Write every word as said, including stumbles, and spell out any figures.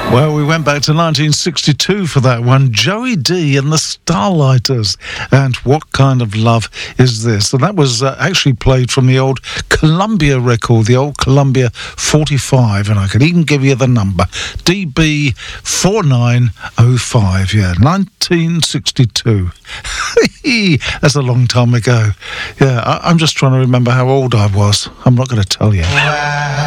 Well, we went back to nineteen sixty-two for that one. Joey D and the Starlighters. And What Kind of Love Is This? And that was uh, actually played from the old Columbia record, the old Columbia forty-five. And I can even give you the number. D B four nine oh five. Yeah, nineteen sixty-two. That's a long time ago. Yeah, I- I'm just trying to remember how old I was. I'm not going to tell you.